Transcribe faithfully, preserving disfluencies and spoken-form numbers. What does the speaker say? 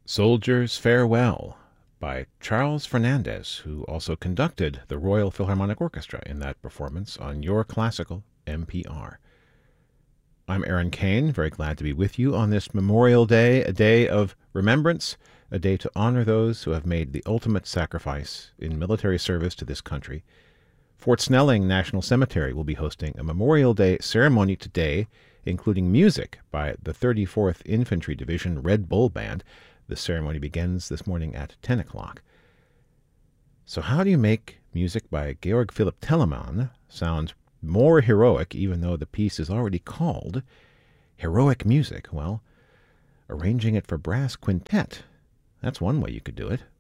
Soldier's Farewell by Charles Fernandez, who also conducted the Royal Philharmonic Orchestra in that performance on Your Classical N P R. I'm Aaron Kane, very glad to be with you on this Memorial Day, a day of remembrance, a day to honor those who have made the ultimate sacrifice in military service to this country. Fort Snelling National Cemetery will be hosting a Memorial Day ceremony today, including music by the thirty-fourth Infantry Division Red Bull Band. The ceremony begins this morning at ten o'clock. So how do you make music by Georg Philipp Telemann sound more heroic, even though the piece is already called Heroic Music? Well, arranging it for brass quintet. That's one way you could do it.